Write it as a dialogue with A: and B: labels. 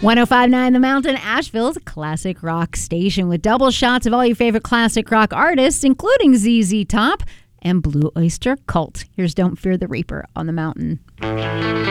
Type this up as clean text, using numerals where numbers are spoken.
A: 105.9 The Mountain, Asheville's classic rock station with double shots of all your favorite classic rock artists, including ZZ Top and Blue Oyster Cult. Here's Don't Fear the Reaper on the Mountain.